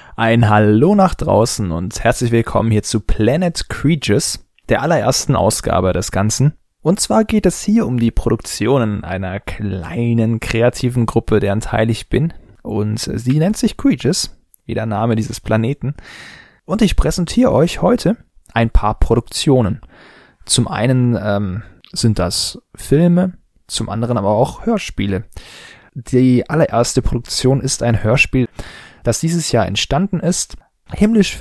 Ein Hallo nach draußen und herzlich willkommen hier zu Planet Creatures, der allerersten Ausgabe des Ganzen. Und zwar geht es hier um die Produktionen einer kleinen kreativen Gruppe, deren Teil ich bin. Und sie nennt sich Creatures, wie der Name dieses Planeten. Und ich präsentiere euch heute ein paar Produktionen. Zum einen sind das Filme, zum anderen aber auch Hörspiele. Die allererste Produktion ist ein Hörspiel, das dieses Jahr entstanden ist. Himmlisch